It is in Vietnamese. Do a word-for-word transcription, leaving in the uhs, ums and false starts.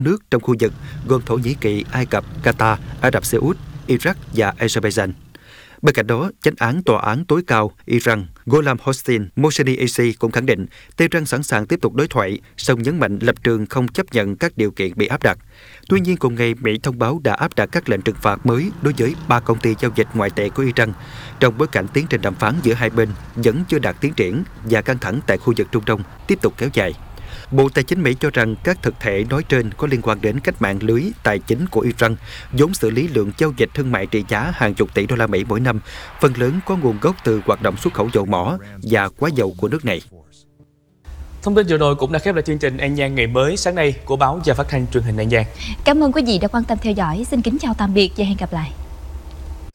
nước trong khu vực gồm Thổ Nhĩ Kỳ, Ai Cập, Qatar, Ả Rập Xê Út, Iraq và Azerbaijan. Bên cạnh đó, chánh án tòa án tối cao Iran Gholam Hossein Mosaddegh cũng khẳng định Tehran sẵn sàng tiếp tục đối thoại, song nhấn mạnh lập trường không chấp nhận các điều kiện bị áp đặt. Tuy nhiên, cùng ngày, Mỹ thông báo đã áp đặt các lệnh trừng phạt mới đối với ba công ty giao dịch ngoại tệ của Iran, trong bối cảnh tiến trình đàm phán giữa hai bên vẫn chưa đạt tiến triển và căng thẳng tại khu vực Trung Đông tiếp tục kéo dài. Bộ Tài chính Mỹ cho rằng các thực thể nói trên có liên quan đến cách mạng lưới tài chính của Iran, vốn xử lý lượng giao dịch thương mại trị giá hàng chục tỷ đô la Mỹ mỗi năm, phần lớn có nguồn gốc từ hoạt động xuất khẩu dầu mỏ và hóa dầu của nước này. Thông tin vừa rồi cũng đã khép lại chương trình An Giang ngày mới sáng nay của báo Và Phát thanh Truyền hình An Giang. Cảm ơn quý vị đã quan tâm theo dõi. Xin kính chào tạm biệt và hẹn gặp lại.